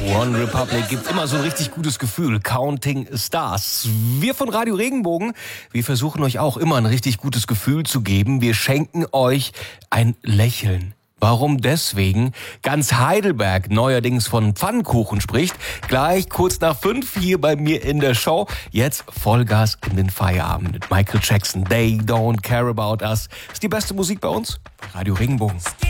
One Republic gibt immer so ein richtig gutes Gefühl. Counting Stars. Wir von Radio Regenbogen, wir versuchen euch auch immer ein richtig gutes Gefühl zu geben. Wir schenken euch ein Lächeln. Warum deswegen? Ganz Heidelberg neuerdings von Pfannkuchen spricht. Gleich kurz nach 5 hier bei mir in der Show. Jetzt Vollgas in den Feierabend mit Michael Jackson. They don't care about us. Ist die beste Musik bei uns? Bei Radio Regenbogen.